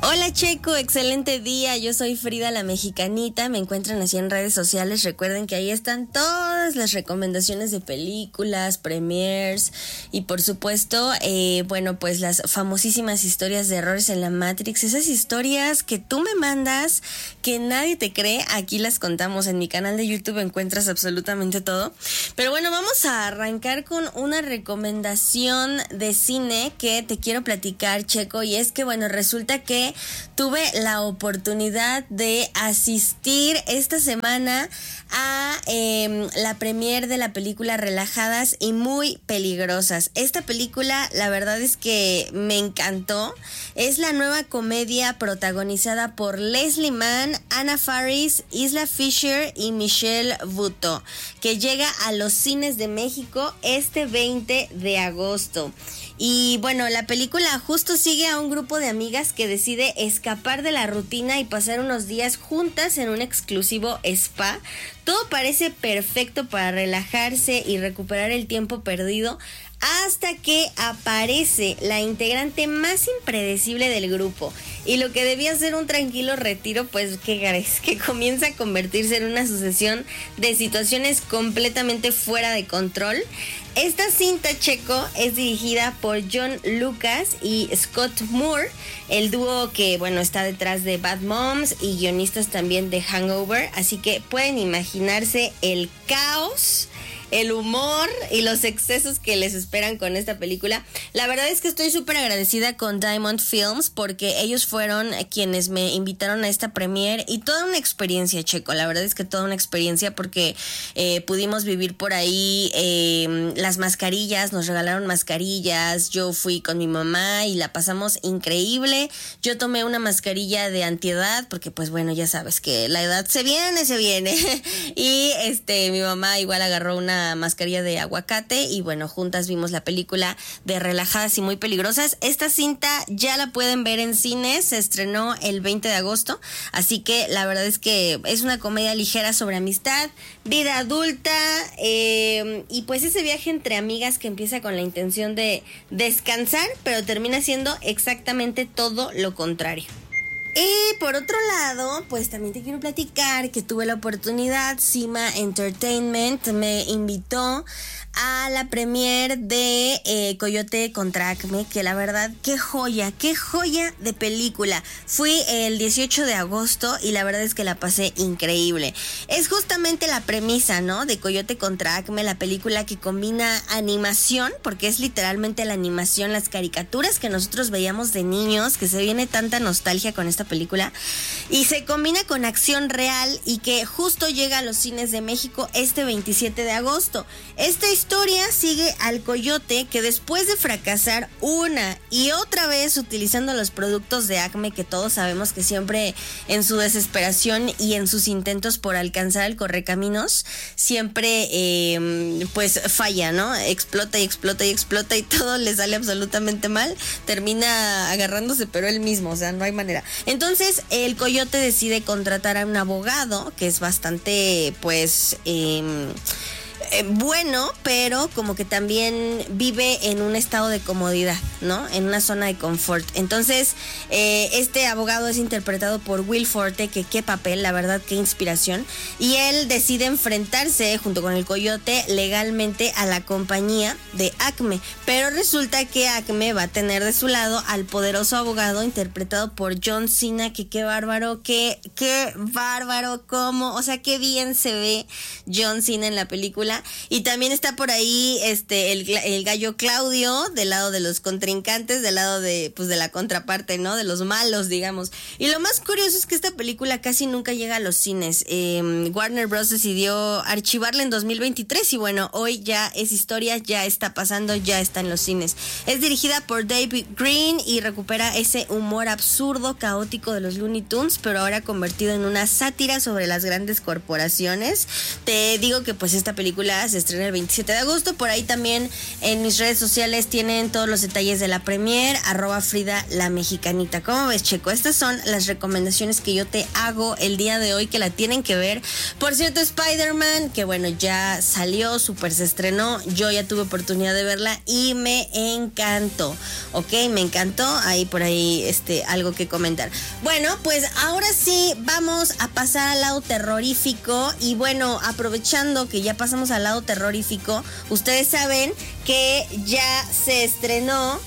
Hola Checo, excelente día, yo soy Frida la Mexicanita, me encuentran así en redes sociales, recuerden que ahí están todas las recomendaciones de películas, premiers y por supuesto, pues las famosísimas historias de errores en la Matrix, esas historias que tú me mandas, que nadie te cree, aquí las contamos en mi canal de YouTube, encuentras absolutamente todo, pero bueno, vamos a arrancar con una recomendación de cine que te quiero platicar, Checo, y es que bueno, resulta que tuve la oportunidad de asistir esta semana a la premier de la película Relajadas y Muy Peligrosas. Esta película, la verdad es que me encantó. Es la nueva comedia protagonizada por Leslie Mann, Anna Faris, Isla Fisher y Michelle Buteau, que llega a los cines de México este 20 de agosto. Y bueno, la película justo sigue a un grupo de amigas que decide escapar de la rutina y pasar unos días juntas en un exclusivo spa. Todo parece perfecto para relajarse y recuperar el tiempo perdido hasta que aparece la integrante más impredecible del grupo. Y lo que debía ser un tranquilo retiro, pues, ¿qué crees? Que comienza a convertirse en una sucesión de situaciones completamente fuera de control. Esta cinta, Checo, es dirigida por John Lucas y Scott Moore, el dúo que, bueno, está detrás de Bad Moms y guionistas también de Hangover. Así que pueden imaginarse el caos, el humor y los excesos que les esperan con esta película. La verdad es que estoy súper agradecida con Diamond Films porque ellos fueron quienes me invitaron a esta premiere y toda una experiencia, Checo. La verdad es que toda una experiencia porque pudimos vivir por ahí las mascarillas, nos regalaron mascarillas, yo fui con mi mamá y la pasamos increíble. Yo tomé una mascarilla de antiedad porque pues bueno, ya sabes que la edad se viene y mi mamá igual agarró una mascarilla de aguacate y bueno, juntas vimos la película de Relajadas y Muy Peligrosas. Esta cinta ya la pueden ver en cines, se estrenó el 20 de agosto, así que la verdad es que es una comedia ligera sobre amistad, vida adulta y pues ese viaje entre amigas que empieza con la intención de descansar, pero termina siendo exactamente todo lo contrario. Y por otro lado, pues también te quiero platicar que tuve la oportunidad, Cima Entertainment me invitó a la premier de Coyote contra Acme, que la verdad, qué joya de película. Fui el 18 de agosto y la verdad es que la pasé increíble. Es justamente la premisa, ¿no? De Coyote contra Acme, la película que combina animación, porque es literalmente la animación, las caricaturas que nosotros veíamos de niños, que se viene tanta nostalgia con esta película, y se combina con acción real y que justo llega a los cines de México este 27 de agosto. Esta historia sigue al coyote que después de fracasar una y otra vez utilizando los productos de Acme, que todos sabemos que siempre en su desesperación y en sus intentos por alcanzar el correcaminos siempre pues falla, ¿no? Explota y todo le sale absolutamente mal, termina agarrándose pero él mismo, o sea, no hay manera. Entonces el coyote decide contratar a un abogado que es bastante pues bueno, pero como que también vive en un estado de comodidad, ¿no? En una zona de confort. Entonces, este abogado es interpretado por Will Forte, que qué papel, la verdad, qué inspiración. Y él decide enfrentarse, junto con el coyote, legalmente a la compañía de Acme. Pero resulta que Acme va a tener de su lado al poderoso abogado interpretado por John Cena, que qué bárbaro, qué bárbaro, cómo, o sea, qué bien se ve John Cena en la película. Y también está por ahí el gallo Claudio del lado de los contrincantes, del lado de pues de la contraparte, ¿no? De los malos, digamos. Y lo más curioso es que esta película casi nunca llega a los cines. Warner Bros. Decidió archivarla en 2023 y bueno, hoy ya es historia, ya está pasando, ya está en los cines. Es dirigida por David Green y recupera ese humor absurdo, caótico de los Looney Tunes, pero ahora convertido en una sátira sobre las grandes corporaciones. Te digo que pues esta película película se estrena el 27 de agosto. Por ahí también en mis redes sociales tienen todos los detalles de la premier, @Frida la Mexicanita. ¿Cómo ves, Checo? Estas son las recomendaciones que yo te hago el día de hoy, que la tienen que ver. Por cierto, Spider-Man, que bueno, ya salió, súper se estrenó. Yo ya tuve oportunidad de verla y me encantó. Ok, me encantó. Ahí por ahí algo que comentar. Bueno, pues ahora sí vamos a pasar al lado terrorífico. Y bueno, aprovechando que ya pasamos al lado terrorífico, ustedes saben que ya se estrenó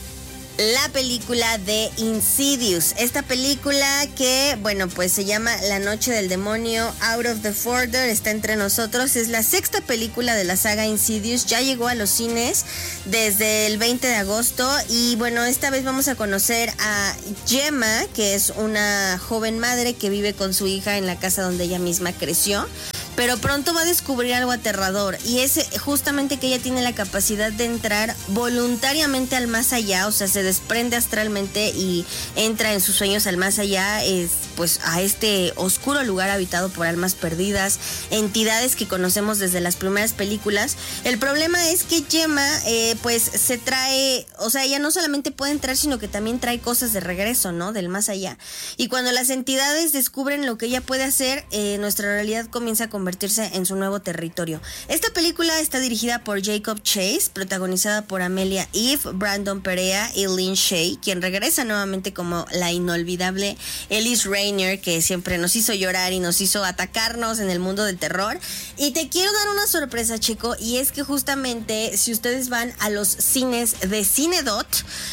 la película de Insidious. Esta película que, bueno, pues se llama La Noche del Demonio, Out of the Further, está entre nosotros. Es la sexta película de la saga Insidious. Ya llegó a los cines desde el 20 de agosto. Y bueno, esta vez vamos a conocer a Gemma, que es una joven madre que vive con su hija en la casa donde ella misma creció. Pero pronto va a descubrir algo aterrador, y es justamente que ella tiene la capacidad de entrar voluntariamente al más allá, o sea, se desprende astralmente y entra en sus sueños al más allá, pues a este oscuro lugar habitado por almas perdidas, entidades que conocemos desde las primeras películas. El problema es que Gemma pues se trae, o sea, ella no solamente puede entrar, sino que también trae cosas de regreso, ¿no? Del más allá. Y cuando las entidades descubren lo que ella puede hacer, nuestra realidad comienza a convertirse en su nuevo territorio. Esta película está dirigida por Jacob Chase, protagonizada por Amelia Eve, Brandon Perea y Lynn Shay, quien regresa nuevamente como la inolvidable Elise Rainier, que siempre nos hizo llorar y nos hizo atacarnos en el mundo del terror. Y te quiero dar una sorpresa, chico, y es que justamente si ustedes van a los cines de Cinedot,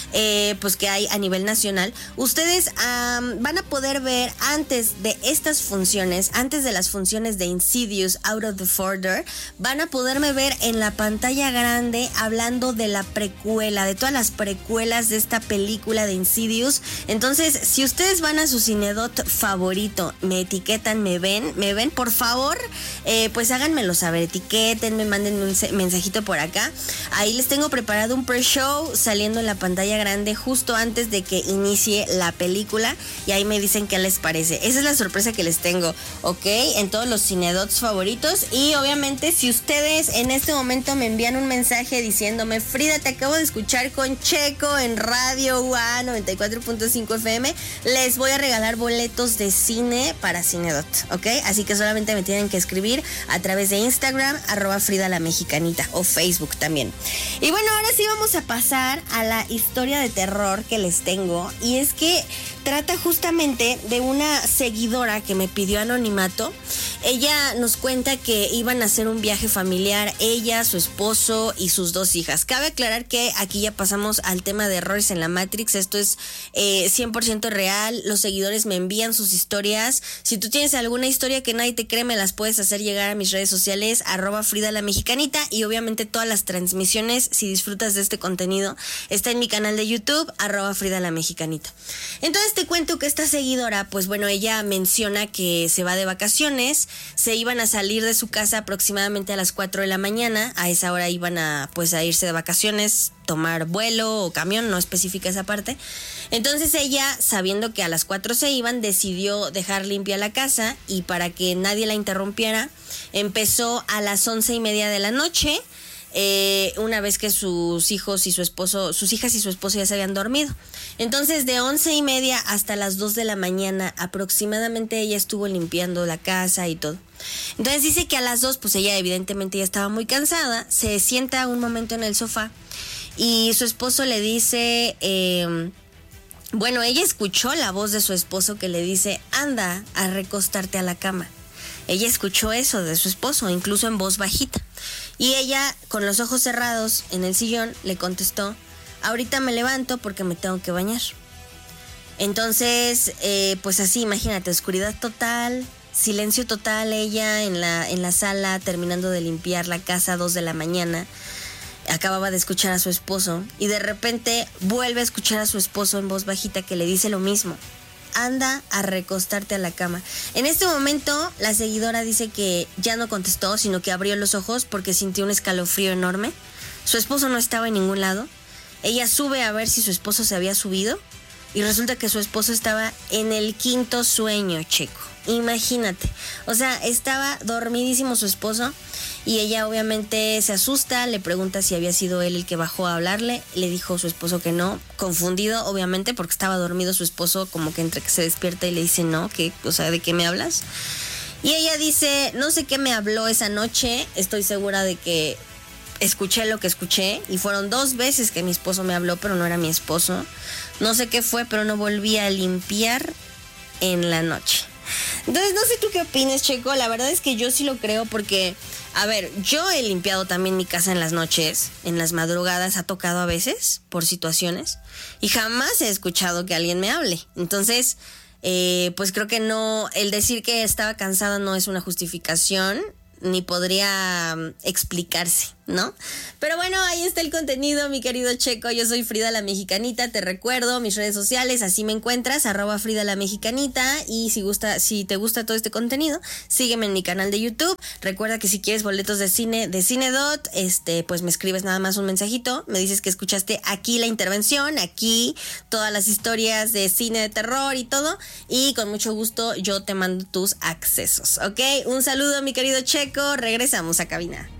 pues que hay a nivel nacional, ustedes van a poder ver antes de estas funciones, antes de las funciones de Insidious Out of the Further, van a poderme ver en la pantalla grande hablando de la precuela, de todas las precuelas de esta película de Insidious. Entonces, si ustedes van a su Cinedot favorito, me etiquetan, me ven, por favor, pues háganmelo saber, etiquétenme, mándenme un mensajito por acá. Ahí les tengo preparado un pre-show saliendo en la pantalla grande justo antes de que inicie la película, y ahí me dicen qué les parece. Esa es la sorpresa que les tengo, ¿ok? En todos los Cinedots favoritos. Y obviamente, si ustedes en este momento me envían un mensaje diciéndome: Frida, te acabo de escuchar con Checo en Radio UA 94.5 FM, les voy a regalar boletos de cine para Cinedot, ¿ok? Así que solamente me tienen que escribir a través de Instagram, @Frida la Mexicanita, o Facebook también. Y bueno, ahora sí vamos a pasar a la historia de terror que les tengo, y es que trata justamente de una seguidora que me pidió anonimato. Ella nos cuenta que iban a hacer un viaje familiar, ella, su esposo y sus 2 hijas. Cabe aclarar que aquí ya pasamos al tema de errores en la Matrix. Esto es 100% real. Los seguidores me envían sus historias. Si tú tienes alguna historia que nadie te cree, me las puedes hacer llegar a mis redes sociales, @Frida la Mexicanita, y obviamente todas las transmisiones, si disfrutas de este contenido, está en mi canal de YouTube, @Frida la Mexicanita. Entonces te cuento que esta seguidora, pues bueno, ella menciona que se va de vacaciones. Se iban a salir de su casa aproximadamente a las 4 de la mañana. A esa hora iban a irse de vacaciones, tomar vuelo o camión, no especifica esa parte. Entonces ella, sabiendo que a las 4 se iban, decidió dejar limpia la casa, y para que nadie la interrumpiera, empezó a las 11:30 de la noche, una vez que sus hijas y su esposo ya se habían dormido. Entonces, de 11:30 hasta las 2 de la mañana aproximadamente, ella estuvo limpiando la casa y todo. Entonces dice que a las 2, pues ella evidentemente ya estaba muy cansada, se sienta un momento en el sofá y su esposo le dice, bueno, ella escuchó la voz de su esposo que le dice: anda a recostarte a la cama. Ella escuchó eso de su esposo, incluso en voz bajita. Y ella, con los ojos cerrados en el sillón, le contestó: ahorita me levanto porque me tengo que bañar. Entonces, pues así, imagínate, oscuridad total, silencio total, ella en la sala terminando de limpiar la casa, 2 de la mañana. Acababa de escuchar a su esposo y de repente vuelve a escuchar a su esposo en voz bajita que le dice lo mismo: anda a recostarte a la cama. En este momento, la seguidora dice que ya no contestó, sino que abrió los ojos porque sintió un escalofrío enorme. Su esposo no estaba en ningún lado. Ella sube a ver si su esposo se había subido y resulta que su esposo estaba en el 5.º sueño, Checo. imagínate. O sea, estaba dormidísimo su esposo y ella obviamente se asusta, le pregunta si había sido él el que bajó a hablarle, le dijo su esposo que no, confundido obviamente porque estaba dormido su esposo, como que entre que se despierta y le dice no, que, o sea, ¿de qué me hablas? Y ella dice, no sé qué me habló esa noche, estoy segura de que escuché lo que escuché y fueron 2 veces que mi esposo me habló, pero no era mi esposo. No sé qué fue, pero no volví a limpiar en la noche. Entonces, no sé tú qué opinas, Checo. La verdad es que yo sí lo creo porque, a ver, yo he limpiado también mi casa en las noches, en las madrugadas, ha tocado a veces por situaciones y jamás he escuchado que alguien me hable. Entonces, pues creo que no, el decir que estaba cansada no es una justificación ni podría explicarse, ¿no? Pero bueno, ahí está el contenido, mi querido Checo. Yo soy Frida la Mexicanita, te recuerdo mis redes sociales, así me encuentras, @Frida la Mexicanita. Y si te gusta todo este contenido, sígueme en mi canal de YouTube. Recuerda que si quieres boletos de cine, de Cinedot, pues me escribes nada más un mensajito, me dices que escuchaste aquí la intervención, aquí todas las historias de cine de terror y todo, y con mucho gusto yo te mando tus accesos, ¿ok? Un saludo, mi querido Checo, regresamos a cabina.